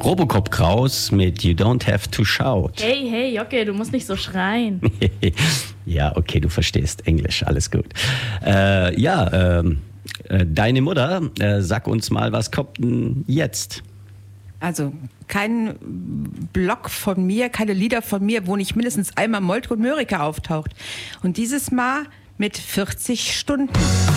Robocop Kraus mit You Don't Have to Shout. Hey, Jocke, du musst nicht so schreien. Ja, okay, du verstehst Englisch, alles gut. Deine Mutter, sag uns mal, was kommt denn jetzt? Also kein Blog von mir, keine Lieder von mir, wo nicht mindestens einmal Moltke und Mörike auftaucht. Und dieses Mal mit 40 Stunden.